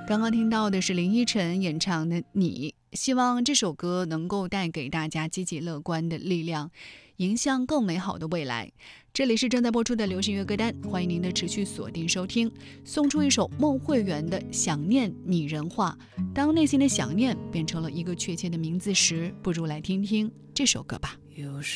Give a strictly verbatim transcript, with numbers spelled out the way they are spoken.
刚刚听到的是林依晨演唱的《你》，希望这首歌能够带给大家积极乐观的力量，迎向更美好的未来。这里是正在播出的流行乐歌单，欢迎您的持续锁定收听。送出一首孟慧圆的《想念拟人化》，当内心的想念变成了一个确切的名字时，不如来听听这首歌吧。 有时